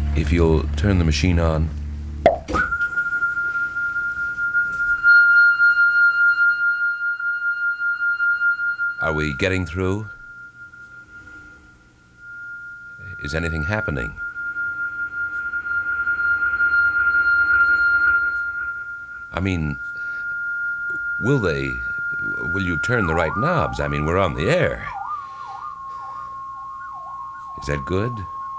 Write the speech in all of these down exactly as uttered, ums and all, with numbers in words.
If you'll turn the machine on. Are we getting through? Is anything happening? I mean, will they, will you turn the right knobs? I mean, we're on the air. Is that good?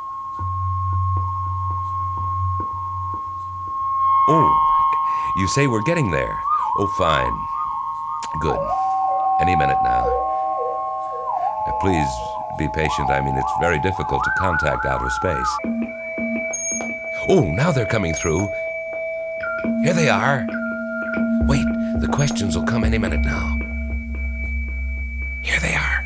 Oh, you say we're getting there. Oh, fine. Good. Any minute now. Uh, please be patient. I mean, it's very difficult to contact outer space. Oh, now they're coming through. Here they are. Wait, the questions will come any minute now. Here they are.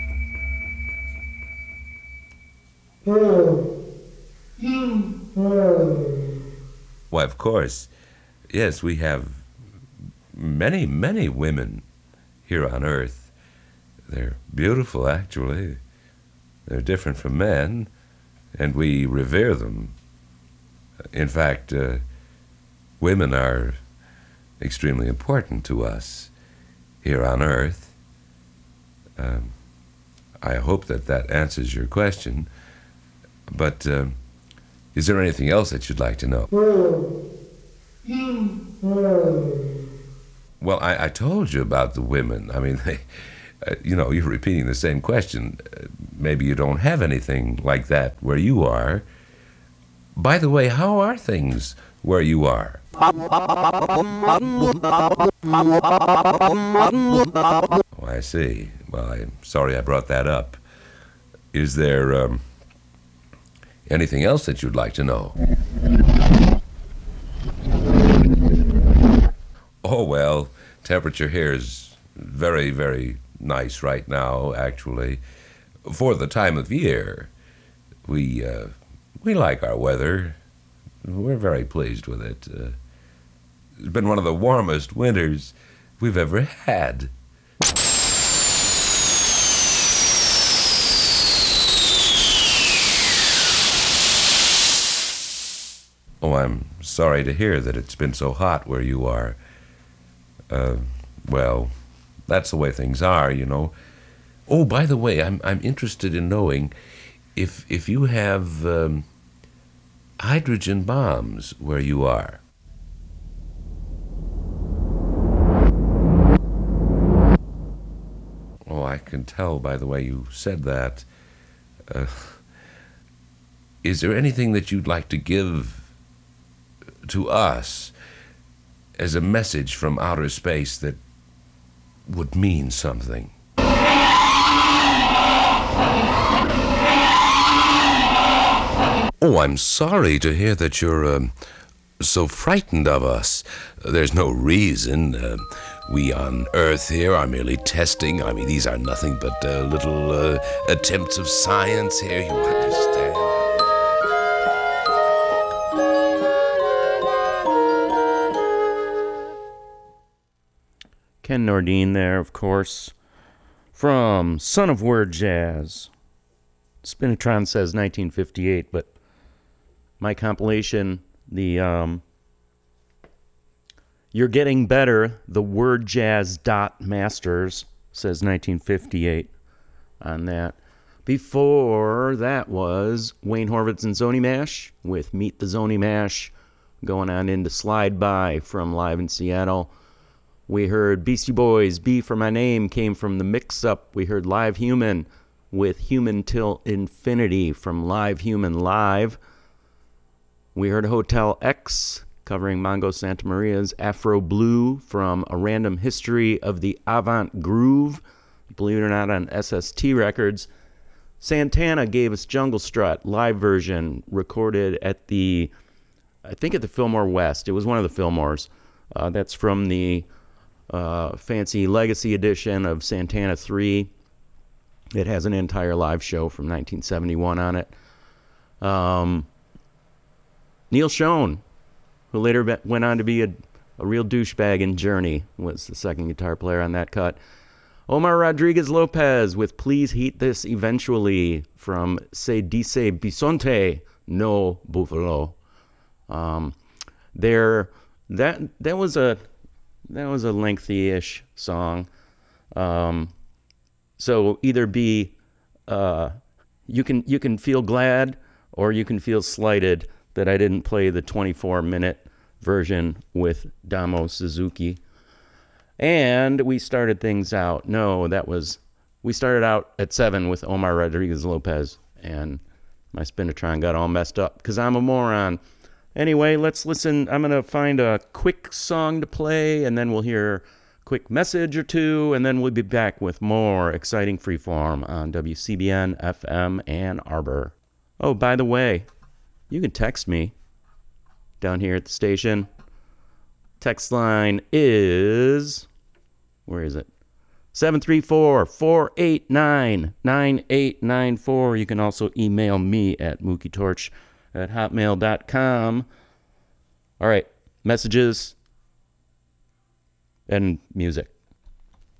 Why, of course. Yes, we have many, many women here on Earth. They're beautiful, actually. They're different from men, and we revere them. In fact, uh, women are extremely important to us here on Earth. Um, I hope that that answers your question. But uh, is there anything else that you'd like to know? Well, I, I told you about the women. I mean, they, uh, you know, you're repeating the same question. Uh, maybe you don't have anything like that where you are. By the way, how are things where you are? Oh, I see. Well, I'm sorry I brought that up. Is there um, anything else that you'd like to know? Oh, well, temperature here is very, very nice right now, actually. For the time of year, we uh, we like our weather. We're very pleased with it. Uh, it's been one of the warmest winters we've ever had. Oh, I'm sorry to hear that it's been so hot where you are. Uh, well, that's the way things are, you know. Oh, by the way, I'm I'm interested in knowing if if you have um, hydrogen bombs where you are. Oh, I can tell by the way you said that. Uh, is there anything that you'd like to give to us as a message from outer space that would mean something? Oh, I'm sorry to hear that you're um, so frightened of us. There's no reason. Uh, we on Earth here are merely testing. I mean, these are nothing but uh, little uh, attempts of science here, you understand? Ken Nordine there, of course, from Son of Word Jazz. Spinatron says nineteen fifty-eight, but my compilation, the um, You're Getting Better, the Word Jazz dot Masters, says nineteen fifty-eight on that. Before that was Wayne Horvitz and Zony Mash with Meet the Zony Mash, going on into Slide By from Live in Seattle. We heard Beastie Boys, B for My Name, came from the Mix-Up. We heard Live Human with Human Till Infinity from Live Human Live. We heard Hotel X covering Mongo Santa Maria's Afro Blue from A Random History of the Avant Groove, believe it or not, on S S T Records. Santana gave us Jungle Strut, live version, recorded at the, I think at the Fillmore West. It was one of the Fillmores. Uh, that's from the uh, fancy Legacy edition of Santana three. It has an entire live show from nineteen seventy-one on it. Um, Neil Schon, who later be- went on to be a, a real douchebag in Journey, was the second guitar player on that cut. Omar Rodriguez Lopez with Please Heat This Eventually from Se Dice Bisonte, No Buffalo. Um, there, that that was a that was a lengthy-ish song. Um, so either be uh, you can you can feel glad or you can feel slighted that I didn't play the twenty-four minute version with Damo Suzuki. And we started things out. No, that was we started out at seven with Omar Rodriguez Lopez, and my Spinatron got all messed up because I'm a moron. Anyway, let's listen. I'm going to find a quick song to play, and then we'll hear a quick message or two, and then we'll be back with more exciting freeform on W C B N F M Ann Arbor. Oh, by the way, you can text me down here at the station. Text line is, where is it? seven three four, four eight nine, nine eight nine four. You can also email me at mookietorch at hotmail dot com. All right, messages and music.